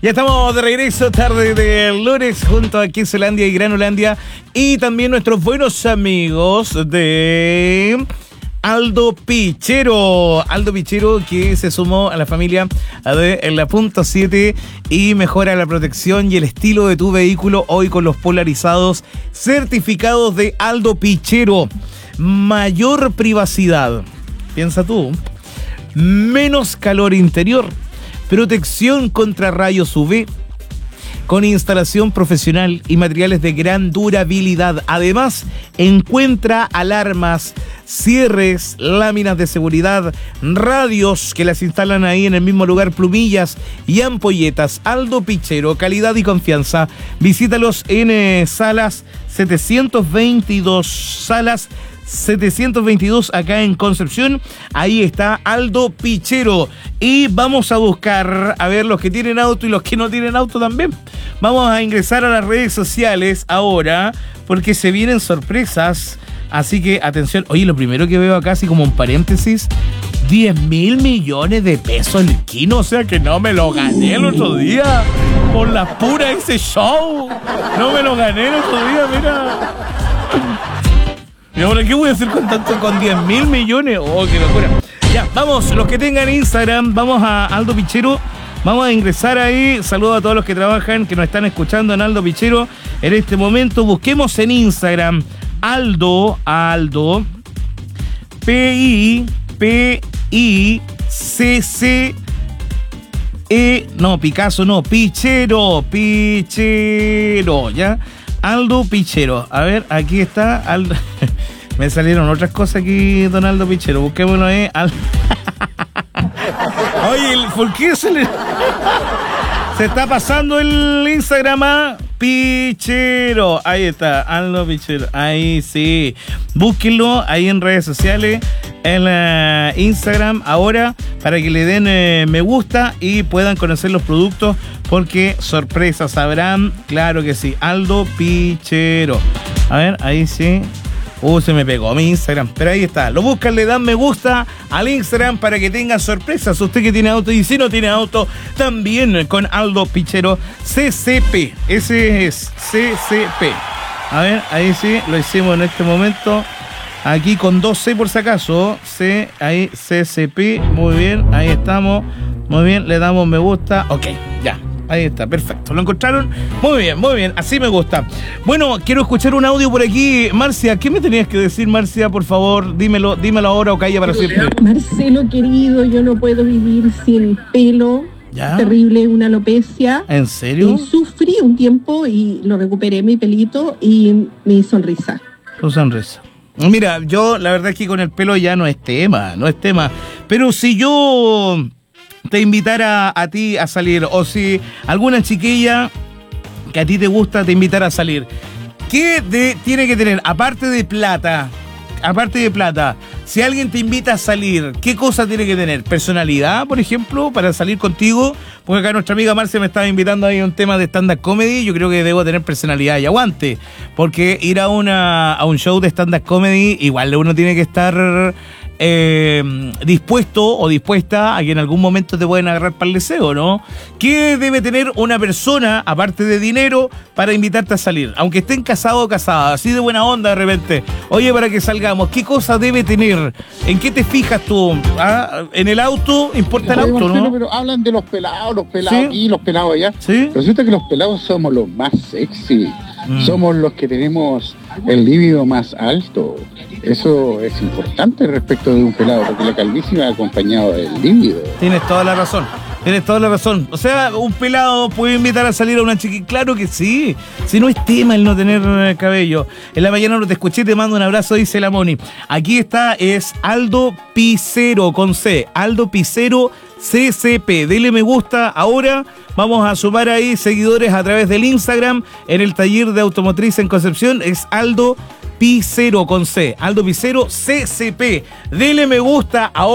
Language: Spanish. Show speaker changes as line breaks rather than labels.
Ya estamos de regreso tarde del lunes junto a Quesolandia y Granulandia y también nuestros buenos amigos de Aldo Pichero. Aldo Pichero, que se sumó a la familia de la Punto 7 y mejora la protección y el estilo de tu vehículo hoy con los polarizados certificados de Aldo Pichero. Mayor privacidad, piensa tú, menos calor interior, protección contra rayos UV, con instalación profesional y materiales de gran durabilidad. Además, encuentra alarmas, cierres, láminas de seguridad, radios que las instalan ahí en el mismo lugar, plumillas y ampolletas. Aldo Pichero, calidad y confianza. Visítalos en salas 722 acá en Concepción. Ahí está Aldo Pichero. Y vamos a buscar, a ver, los que tienen auto y los que no tienen auto también. Vamos a ingresar a las redes sociales ahora, porque se vienen sorpresas. Así que, atención. Oye, lo primero que veo acá, así como un paréntesis, 10.000 millones de pesos el Kino. O sea que no me lo gané el otro día. Por la pura ese show. No me lo gané el otro día, mira. ¿Y ahora qué voy a hacer con 10.000 millones? Oh, qué locura. Ya, vamos, los que tengan Instagram, vamos a Aldo Pichero. Vamos a ingresar ahí. Saludos a todos los que trabajan, que nos están escuchando en Aldo Pichero en este momento. Busquemos en Instagram Aldo, Pichero, ¿ya? Aldo Pichero. A ver, aquí está Aldo. Me salieron otras cosas aquí, don Aldo Pichero. Busquémoslo ahí. Oye, ¿por qué se está pasando el Instagram a Pichero? Ahí está, Aldo Pichero. Ahí sí. Búsquenlo ahí en redes sociales, en Instagram ahora, para que le den me gusta y puedan conocer los productos, porque sorpresas habrán, claro que sí. Aldo Pichero. A ver, ahí sí. Se me pegó mi Instagram, pero ahí está. Lo buscan, le dan me gusta al Instagram para que tengan sorpresas. Usted que tiene auto y si no tiene auto, también con Aldo Pichero CCP. Ese es CCP. A ver, ahí sí, lo hicimos en este momento. Aquí con 2C por si acaso. C, ahí, CCP. Muy bien, ahí estamos. Muy bien, le damos me gusta. Ok, ya. Ahí está, perfecto. ¿Lo encontraron? Muy bien, así me gusta. Bueno, quiero escuchar un audio por aquí. Marcia, ¿qué me tenías que decir, Marcia? Por favor, dímelo ahora o calla para siempre.
Marcelo, querido, yo no puedo vivir sin pelo.
¿Ya?
Terrible, una alopecia.
¿En serio?
Sufrí un tiempo y lo recuperé, mi pelito y mi sonrisa.
Tu sonrisa. Mira, yo la verdad es que con el pelo ya no es tema. Pero si yo te invitara a ti a salir, o si alguna chiquilla que a ti te gusta te invitara a salir, ¿qué tiene que tener? Aparte de plata, si alguien te invita a salir, ¿qué cosa tiene que tener? ¿Personalidad, por ejemplo, para salir contigo? Porque acá nuestra amiga Marcia me estaba invitando ahí a un tema de stand-up comedy. Yo creo que debo tener personalidad y aguante, porque ir a un show de stand-up comedy, igual uno tiene que estar dispuesto o dispuesta a que en algún momento te pueden agarrar para el deseo, ¿no? ¿Qué debe tener una persona, aparte de dinero, para invitarte a salir? Aunque estén casados o casadas, así de buena onda de repente. Oye, para que salgamos, ¿qué cosa debe tener? ¿En qué te fijas tú? ¿En el auto? ¿Importa el auto, no?
Pero hablan de los pelados
¿Sí?
aquí, los pelados allá.
¿Sí?
Resulta que los pelados somos los más sexy. Somos los que tenemos el líbido más alto. Eso es importante respecto de un pelado, porque la calvicie va acompañado del líbido.
Tienes toda la razón. O sea, un pelado puede invitar a salir a una chiquilla. Claro que sí. Si no es tema el no tener cabello. En la mañana no te escuché, te mando un abrazo, dice la Moni. Aquí está, es Aldo Pichero con C. Aldo Pichero CCP. Dele me gusta ahora. Vamos a sumar ahí seguidores a través del Instagram. En el taller de automotriz en Concepción es Aldo Pichero con C. Aldo Pichero CCP. Dele me gusta ahora.